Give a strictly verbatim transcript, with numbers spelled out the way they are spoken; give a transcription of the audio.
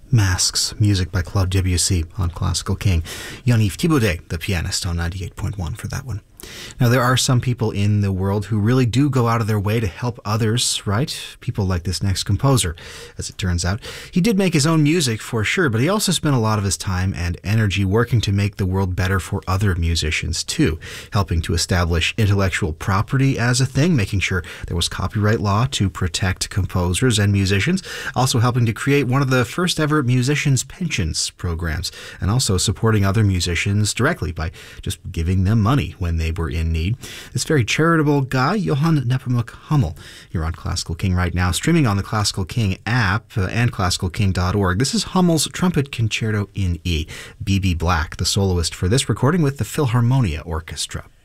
Masks, music by Claude Debussy on Classical King. Yaniv Thibaudet, the pianist, on ninety-eight point one for that one. Now, there are some people in the world who really do go out of their way to help others, right? People like this next composer, as it turns out. He did make his own music, for sure, but he also spent a lot of his time and energy working to make the world better for other musicians, too, helping to establish intellectual property as a thing, making sure there was copyright law to protect composers and musicians, also helping to create one of the first ever musicians' pensions programs, and also supporting other musicians directly by just giving them money when they were in need. This very charitable guy, Johann Nepomuk Hummel. You're on Classical King right now, streaming on the Classical King app uh, and classical king dot org. This is Hummel's Trumpet Concerto in E. B B Black, the soloist for this recording with the Philharmonia Orchestra.